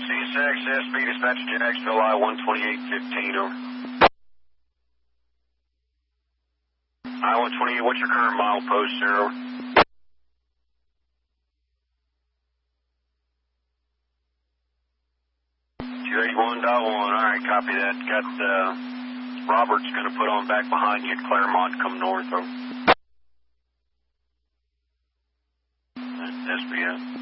CSX, SB, dispatch to Jacksonville, I-12815, over. I-128, what's your current mile post, sir, over? 281.1, all right, copy that. Got, Robert's going to put on back behind you at Claremont, come north, over. SBS.